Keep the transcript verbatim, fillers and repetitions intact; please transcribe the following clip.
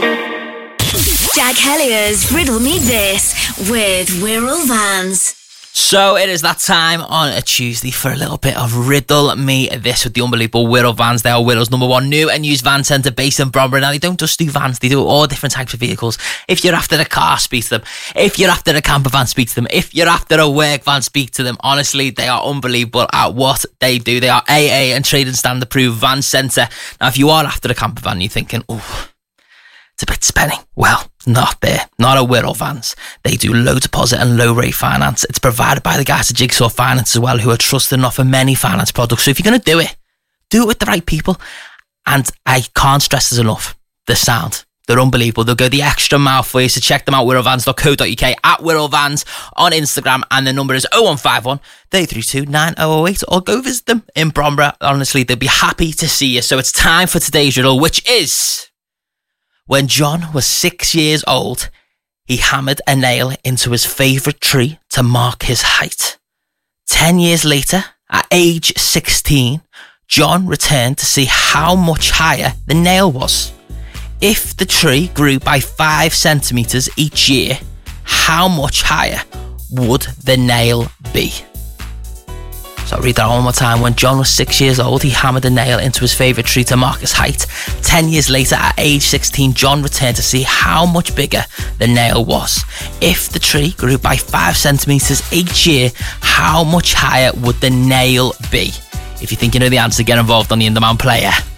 Jack Hellier's Riddle Me This with Wirral Vans. So it is that time on a Tuesday for a little bit of Riddle Me This with the unbelievable Wirral Vans. They are Wirral's number one new and used van centre based in Bromberry. Now, they don't just do vans, they do all different types of vehicles. If you're after a car, speak to them. If you're after a camper van, speak to them. If you're after a work van, speak to them. Honestly, they are unbelievable at what they do. They are A A and trade and stand approved van centre. Now, if you are after a camper van, you're thinking, oh, it's a bit spenny. Well, not there. Not at Wirral Vans. They do low deposit and low rate finance. It's provided by the guys at Jigsaw Finance as well, who are trusted and offer many finance products. So if you're going to do it, do it with the right people. And I can't stress this enough. The sound. They're unbelievable. They'll go the extra mile for you. So check them out, wirral vans dot co dot uk, at Wirral Vans on Instagram. And the number is oh one five one, three three two, nine oh oh eight. Or go visit them in Bromberry. Honestly, they'll be happy to see you. So it's time for today's riddle, which is... When John was six years old, he hammered a nail into his favourite tree to mark his height. Ten years later, at age sixteen, John returned to see how much higher the nail was. If the tree grew by five centimetres each year, how much higher would the nail be? So I'll read that one more time. When John was six years old, he hammered a nail into his favourite tree to mark his height. Ten years later, at age sixteen, John returned to see how much bigger the nail was. If the tree grew by five centimetres each year, how much higher would the nail be? If you think you know the answer, get involved on the In The Man player.